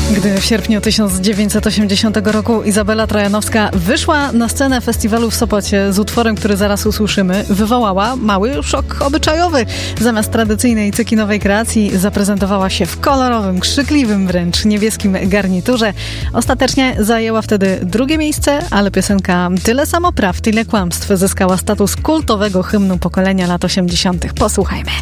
Gdy w sierpniu 1980 roku Izabela Trojanowska wyszła na scenę festiwalu w Sopocie z utworem, który zaraz usłyszymy, wywołała mały szok obyczajowy. Zamiast tradycyjnej cekinowej kreacji zaprezentowała się w kolorowym, krzykliwym wręcz niebieskim garniturze. Ostatecznie zajęła wtedy drugie miejsce, ale piosenka Tyle samo praw, tyle kłamstw zyskała status kultowego hymnu pokolenia lat 80. Posłuchajmy.